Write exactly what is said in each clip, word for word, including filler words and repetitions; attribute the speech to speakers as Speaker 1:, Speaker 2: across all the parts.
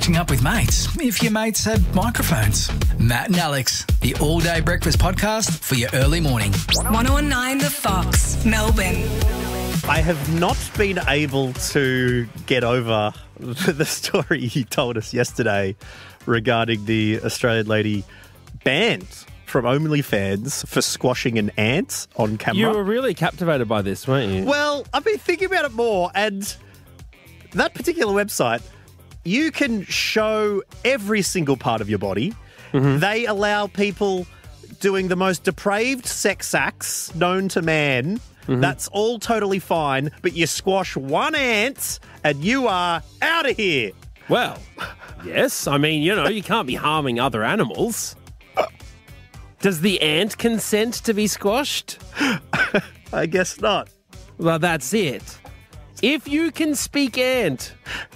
Speaker 1: Catching up with mates, if your mates had microphones. Matt and Alex, the all-day breakfast podcast for your early morning.
Speaker 2: one oh one nine The Fox, Melbourne.
Speaker 3: I have not been able to get over the story you told us yesterday regarding the Australian lady banned from OnlyFans for squashing an ant on camera.
Speaker 4: You were really captivated by this, weren't you?
Speaker 3: Well, I've been thinking about it more, and that particular website, you can show every single part of your body. Mm-hmm. They allow people doing the most depraved sex acts known to man. Mm-hmm. That's all totally fine, but you squash one ant and you are out of here.
Speaker 4: Well, yes. I mean, you know, you can't be harming other animals. Does the ant consent to be squashed?
Speaker 3: I guess not.
Speaker 4: Well, that's it. If you can speak ant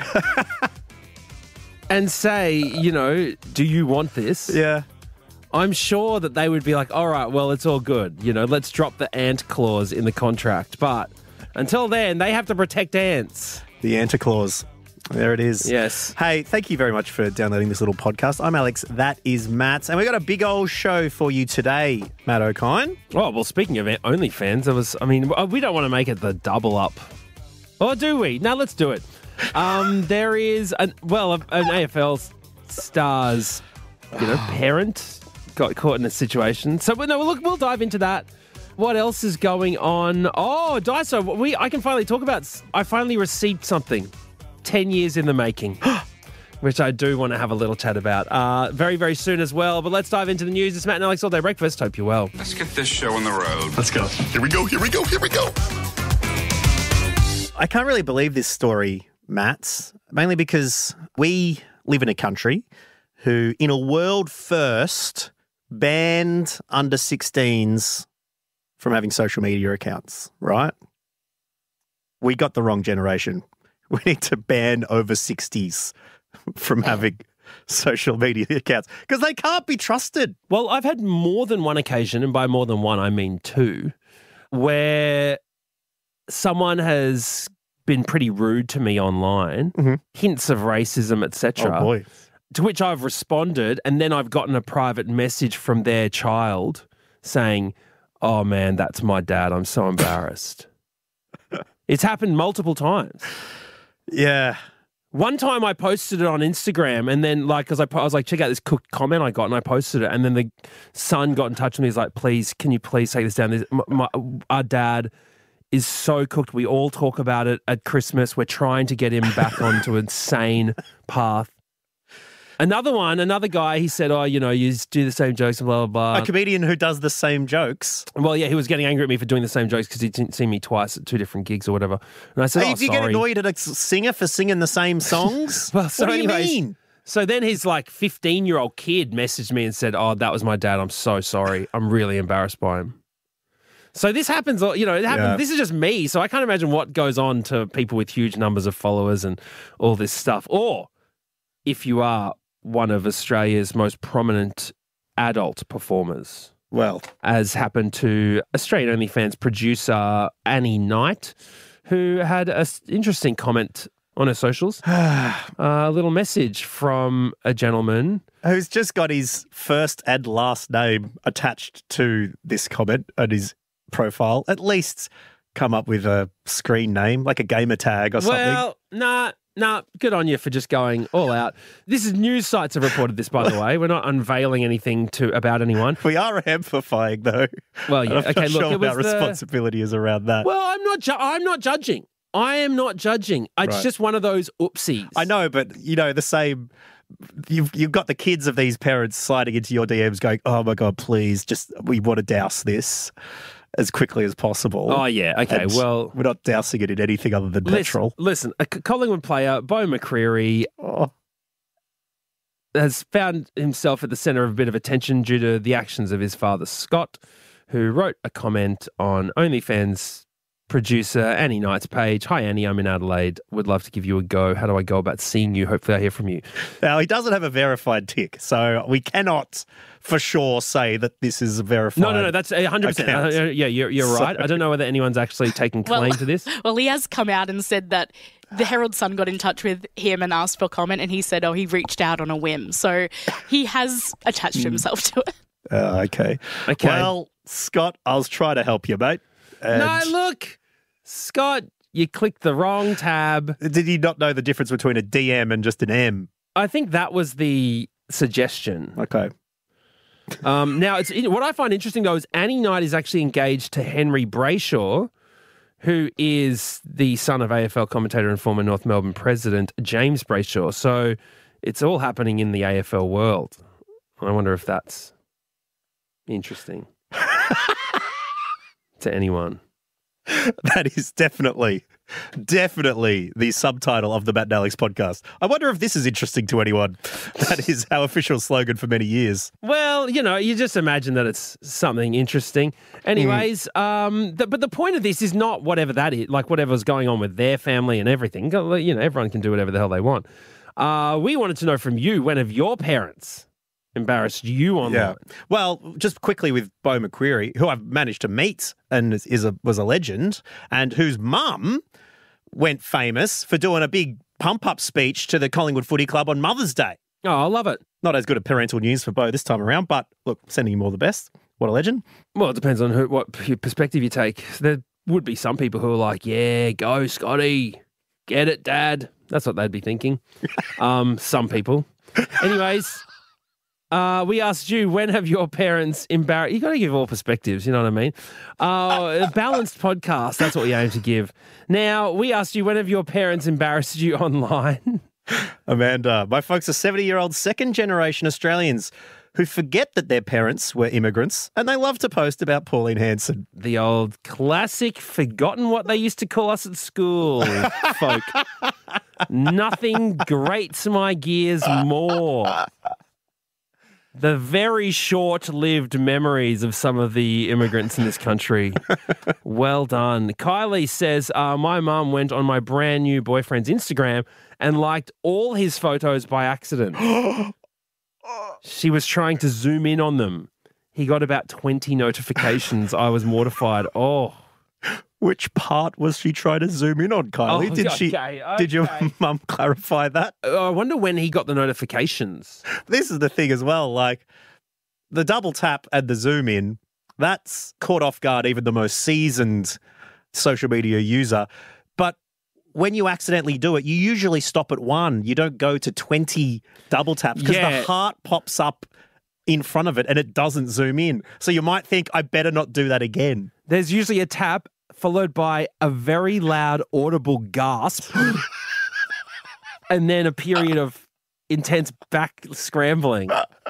Speaker 4: and say, you know, do you want this?
Speaker 3: Yeah.
Speaker 4: I'm sure that they would be like, all right, well, it's all good. You know, let's drop the ant clause in the contract. But until then, they have to protect ants.
Speaker 3: The ant clause. There it is.
Speaker 4: Yes.
Speaker 3: Hey, thank you very much for downloading this little podcast. I'm Alex. That is Matt. And we've got a big old show for you today, Matt O'Kine.
Speaker 4: Oh, well, speaking of OnlyFans, there was, I mean, we don't want to make it the double up. Or do we? No, let's do it. Um, there is, an, well, an A F L star's, you know, parent got caught in a situation. So, no, look, we'll dive into that. What else is going on? Oh, Daiso, we, I can finally talk about, I finally received something. ten years in the making, which I do want to have a little chat about uh, very, very soon as well. But let's dive into the news. It's Matt and Alex All Day Breakfast. Hope you're well.
Speaker 5: Let's get this show on the road.
Speaker 6: Let's go. Here we go, here we go, here we go.
Speaker 3: I can't really believe this story, Matt, mainly because we live in a country who, in a world first, banned under sixteens from having social media accounts, right? We got the wrong generation. We need to ban over sixties from having social media accounts because they can't be trusted.
Speaker 4: Well, I've had more than one occasion, and by more than one, I mean two, where someone has been pretty rude to me online, mm-hmm. hints of racism, et cetera.
Speaker 3: Oh, boy.
Speaker 4: To which I've responded, and then I've gotten a private message from their child saying, oh, man, that's my dad. I'm so embarrassed. It's happened multiple times.
Speaker 3: Yeah.
Speaker 4: One time I posted it on Instagram, and then, like, because I, I was like, check out this cooked comment I got, and I posted it, and then the son got in touch with me. He's like, please, can you please take this down? This, my, my, our dad is so cooked. We all talk about it at Christmas. We're trying to get him back onto a sane path. Another one, another guy, he said, oh, you know, you do the same jokes and blah, blah, blah.
Speaker 3: A comedian who does the same jokes.
Speaker 4: Well, yeah, he was getting angry at me for doing the same jokes because he didn't see me twice at two different gigs or whatever. And I said,
Speaker 3: hey,
Speaker 4: oh,
Speaker 3: if you
Speaker 4: sorry.
Speaker 3: get annoyed at a singer for singing the same songs?
Speaker 4: Well, so
Speaker 3: what do
Speaker 4: anyways,
Speaker 3: you mean?
Speaker 4: So then his like fifteen-year-old kid messaged me and said, oh, that was my dad. I'm so sorry. I'm really embarrassed by him. So this happens, you know, it happens.
Speaker 3: Yeah.
Speaker 4: This is just me. So I can't imagine what goes on to people with huge numbers of followers and all this stuff. Or if you are one of Australia's most prominent adult performers.
Speaker 3: Well,
Speaker 4: as happened to Australian OnlyFans producer Annie Knight, who had an interesting comment on her socials. uh, a little message from a gentleman
Speaker 3: who's just got his first and last name attached to this comment on his profile. At least come up with a screen name, like a gamer tag or something.
Speaker 4: Well, nah. Nah, good on you for just going all out. This is news sites have reported this, by the way. We're not unveiling anything to about anyone.
Speaker 3: We are amplifying, though.
Speaker 4: Well, yeah.
Speaker 3: I'm
Speaker 4: okay,
Speaker 3: not
Speaker 4: look,
Speaker 3: sure
Speaker 4: it was
Speaker 3: our
Speaker 4: the...
Speaker 3: responsibility is around that.
Speaker 4: Well, I'm not. Ju- I'm not judging. I am not judging. It's
Speaker 3: Right.
Speaker 4: just one of those oopsies.
Speaker 3: I know, but you know the same. You've you've got the kids of these parents sliding into your D Ms, going, "Oh my god, please, just we want to douse this as quickly as possible."
Speaker 4: Oh, yeah. Okay,
Speaker 3: And
Speaker 4: well...
Speaker 3: we're not dousing it in anything other than petrol.
Speaker 4: Listen, listen, a Collingwood player, Bo McCreary,
Speaker 3: Oh.
Speaker 4: has found himself at the centre of a bit of attention due to the actions of his father, Scott, who wrote a comment on OnlyFans producer Annie Knight's page. Hi, Annie, I'm in Adelaide. Would love to give you a go. How do I go about seeing you? Hopefully I hear from you.
Speaker 3: Now, he doesn't have a verified tick, so we cannot for sure say that this is a verified
Speaker 4: No, no, no, that's one hundred percent.
Speaker 3: account.
Speaker 4: Uh, yeah, you're, you're
Speaker 3: So-
Speaker 4: right. I don't know whether anyone's actually taking claim
Speaker 7: well,
Speaker 4: to this.
Speaker 7: Well, he has come out and said that
Speaker 5: the Herald Sun got in touch with him and asked for comment, and he said, oh, he reached out on a whim. So he has attached himself to it.
Speaker 3: Uh, okay.
Speaker 4: Okay.
Speaker 3: Well, Scott, I was trying to help you, mate. And
Speaker 4: No, look, Scott, you clicked the wrong tab.
Speaker 3: Did you not know the difference between a D M and just an M?
Speaker 4: I think that was the suggestion.
Speaker 3: Okay.
Speaker 4: Um, now, it's what I find interesting, though, is Annie Knight is actually engaged to Henry Brayshaw, who is the son of A F L commentator and former North Melbourne president, James Brayshaw. So it's all happening in the A F L world. I wonder if that's interesting to anyone.
Speaker 3: That is definitely, definitely the subtitle of the Matt and Alex podcast. I wonder if this is interesting to anyone. That is our official slogan for many years.
Speaker 4: Well, you know, you just imagine that it's something interesting. Anyways, mm. um, th- but the point of this is not whatever that is, like whatever's going on with their family and everything. You know, everyone can do whatever the hell they want. Uh, we wanted to know from you, when have your parents embarrassed you online?
Speaker 3: Yeah. Well, just quickly with Beau McQuarrie, who I've managed to meet and is, is a was a legend, and whose mum went famous for doing a big pump-up speech to the Collingwood Footy Club on Mother's Day.
Speaker 4: Oh, I love it.
Speaker 3: Not as good a parental news for Beau this time around, but look, sending him all the best. What a legend.
Speaker 4: Well, it depends on who, what perspective you take. There would be some people who are like, yeah, go, Scotty. Get it, Dad. That's what they'd be thinking. um, some people. Anyways... Uh, we asked you, when have your parents embarrassed... You got to give all perspectives, you know what I mean? Uh, a balanced podcast, that's what we aim to give. Now, we asked you, when have your parents embarrassed you online?
Speaker 3: Amanda, my folks are seventy-year-old second-generation Australians who forget that their parents were immigrants, and they love to post about Pauline Hanson.
Speaker 4: The old classic, forgotten what they used to call us at school, folk. Nothing grates my gears more. The very short-lived memories of some of the immigrants in this country. Well done. Kylie says, uh, my mum went on my brand new boyfriend's Instagram and liked all his photos by accident. She was trying to zoom in on them. He got about twenty notifications. I was mortified. Oh.
Speaker 3: Which part was she trying to zoom in on, Kylie?
Speaker 4: Oh,
Speaker 3: did
Speaker 4: okay,
Speaker 3: she?
Speaker 4: okay.
Speaker 3: Did your mum clarify that?
Speaker 4: I wonder when he got the notifications.
Speaker 3: This is the thing as well. Like the double tap and the zoom in, that's caught off guard even the most seasoned social media user. But when you accidentally do it, you usually stop at one. You don't go to twenty double taps because
Speaker 4: Yeah.
Speaker 3: the heart pops up in front of it and it doesn't zoom in. So you might think, I better not do that again.
Speaker 4: There's usually a tap followed by a very loud, audible gasp, and then a period of intense back scrambling.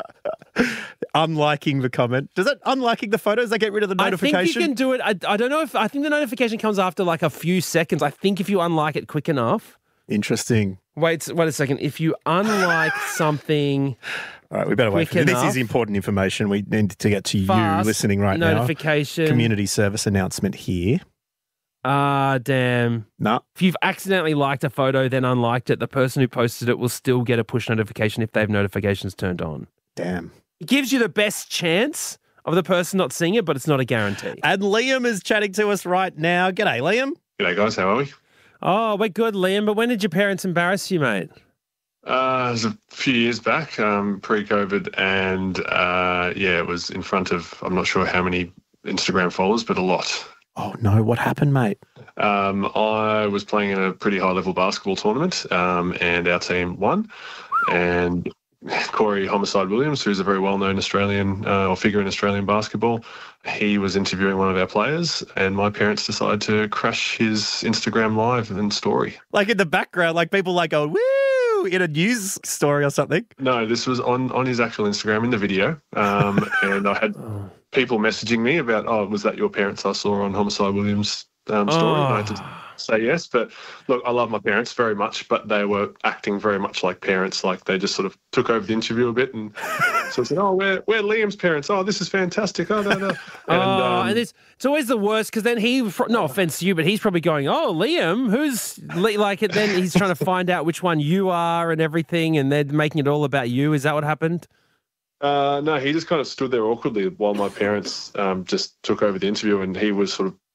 Speaker 3: Unliking the comment. Does it unliking the photos? They get rid of the notification?
Speaker 4: I think you can do it. I, I don't know if, I think the notification comes after like a few seconds. I think if you unlike it quick enough.
Speaker 3: Interesting.
Speaker 4: Wait, wait a second. If you unlike something...
Speaker 3: All right, we better wait for this. This
Speaker 4: enough.
Speaker 3: is important information. We need to get to
Speaker 4: Fast
Speaker 3: you listening right
Speaker 4: notification.
Speaker 3: now. Community service announcement here.
Speaker 4: Ah, damn.
Speaker 3: No.
Speaker 4: If you've accidentally liked a photo, then unliked it, the person who posted it will still get a push notification if they have notifications turned on.
Speaker 3: Damn.
Speaker 4: It gives you the best chance of the person not seeing it, but it's not a guarantee.
Speaker 3: And Liam is chatting to us right now. G'day, Liam.
Speaker 6: G'day, guys. How are we?
Speaker 4: Oh, we're good, Liam. But when did your parents embarrass you, mate?
Speaker 6: Uh, it was a few years back, um, pre-COVID, and uh, yeah, it was in front of, I'm not sure how many Instagram followers, but a lot.
Speaker 3: Oh, no. What happened, mate?
Speaker 6: Um, I was playing in a pretty high-level basketball tournament, um, and our team won. And Corey Homicide Williams, who's a very well-known Australian uh, or figure in Australian basketball, he was interviewing one of our players, and my parents decided to crash his Instagram live and story.
Speaker 3: Like in the background, like people like going, woo, in a news story or something.
Speaker 6: No, this was on, on his actual Instagram in the video. Um, and I had people messaging me about, oh, was that your parents I saw on Homicide Williams' um, story?
Speaker 4: Oh.
Speaker 6: And I had to say yes. But look, I love my parents very much, but they were acting very much like parents. Like they just sort of took over the interview a bit and so I said, oh, we're, we're Liam's parents. Oh, this is fantastic. Oh, no, no. And,
Speaker 4: oh,
Speaker 6: um,
Speaker 4: and it's, it's always the worst because then he, no offense to you, but he's probably going, oh, Liam, who's, Li-? like, it? Then he's trying to find out which one you are and everything, and they're making it all about you. Is that what happened?
Speaker 6: Uh, no, he just kind of stood there awkwardly while my parents um, just took over the interview, and he was sort of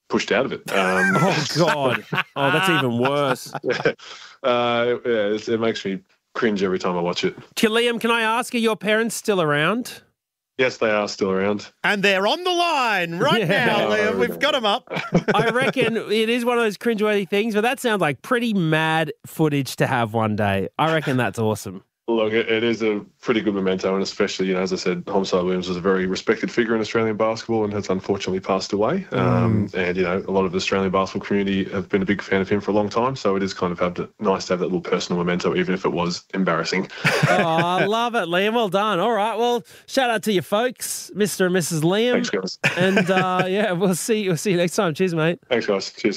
Speaker 6: pushed out of it. Um,
Speaker 4: Oh, God. Oh, that's even worse.
Speaker 6: uh, yeah, it, it makes me cringe every time I watch it.
Speaker 4: Liam, can I ask, are your parents still around?
Speaker 6: Yes, they are still around.
Speaker 3: And they're on the line right
Speaker 4: Yeah.
Speaker 3: now,
Speaker 6: No,
Speaker 3: Liam. We've
Speaker 6: no.
Speaker 3: got them up.
Speaker 4: I reckon it is one of those cringeworthy things, but that sounds like pretty mad footage to have one day. I reckon that's awesome.
Speaker 6: Look, it, it is a pretty good memento, and especially, you know, as I said, Homicide Williams was a very respected figure in Australian basketball and has unfortunately passed away. Um, and, you know, a lot of the Australian basketball community have been a big fan of him for a long time, so it is kind of have to, nice to have that little personal memento, even if it was embarrassing.
Speaker 4: Oh, I love it, Liam. Well done. All right. Well, shout out to you folks, Mister and Missus Liam.
Speaker 6: Thanks, guys.
Speaker 4: And, uh, yeah, we'll see, we'll see you next time. Cheers, mate.
Speaker 6: Thanks, guys. Cheers.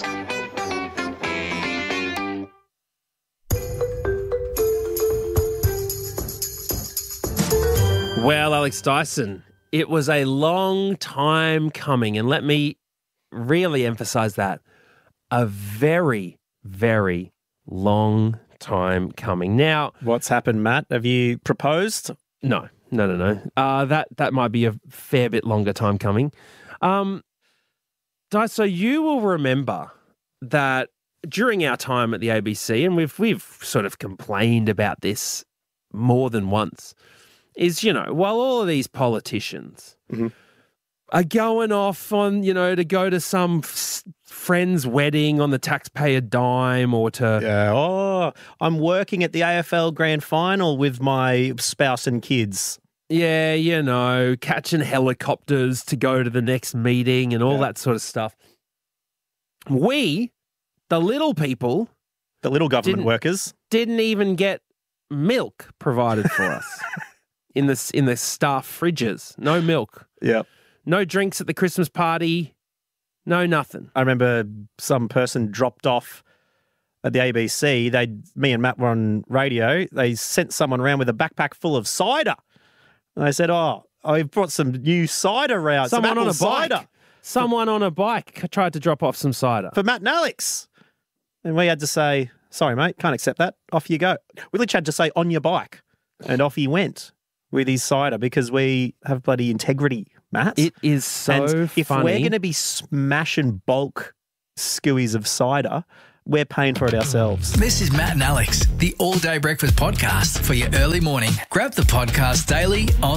Speaker 4: Well, Alex Dyson, it was a long time coming, and let me really emphasize that. A very, very long time coming. Now,
Speaker 3: What's happened, Matt? Have you proposed?
Speaker 4: no, no, no, no. Uh, that, that might be a fair bit longer time coming. Um, Di, so you will remember that during our time at the A B C, and we've we've sort of complained about this more than once, is, you know, while all of these politicians
Speaker 3: Mhm.
Speaker 4: are going off on, you know, to go to some f- friend's wedding on the taxpayer dime or to,
Speaker 3: Yeah. Oh, I'm working at the A F L Grand Final with my spouse and kids.
Speaker 4: yeah, you know, catching helicopters to go to the next meeting and all
Speaker 3: Yeah.
Speaker 4: that sort of stuff. We, the little people,
Speaker 3: The little government
Speaker 4: Didn't-
Speaker 3: workers.
Speaker 4: didn't even get milk provided for us in the in the staff fridges. No milk,
Speaker 3: Yeah.
Speaker 4: no drinks at the Christmas party, no nothing.
Speaker 3: I remember some person dropped off at the A B C. They, me and Matt were on radio. They sent someone around with a backpack full of cider. And they said, "Oh, I've brought some new cider out. some
Speaker 4: Someone on
Speaker 3: apple
Speaker 4: a bike,
Speaker 3: cider
Speaker 4: someone on a bike tried to drop off some cider.
Speaker 3: for Matt and Alex." And we had to say, "Sorry, mate, can't accept that. Off you go." We literally had to say, "On your bike," and off he went with his cider because we have bloody integrity, Matt.
Speaker 4: It is so
Speaker 3: and if
Speaker 4: funny.
Speaker 3: we're going to be smashing bulk skewies of cider, we're paying for it ourselves.
Speaker 1: This is Matt and Alex, the All Day Breakfast podcast for your early morning. Grab the podcast daily on